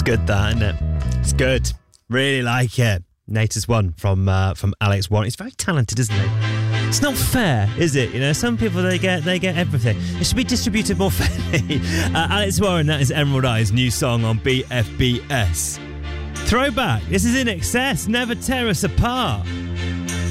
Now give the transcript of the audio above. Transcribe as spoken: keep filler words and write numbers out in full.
good, that, isn't it? It's good. Really like it. Latest one from uh, from Alex Warren. He's very talented, isn't he? It's not fair, is it? You know, some people, they get they get everything. It should be distributed more fairly. uh, Alex Warren, that is Emerald Eye's new song on B F B S. Throwback. This is In Excess. Never Tear Us Apart.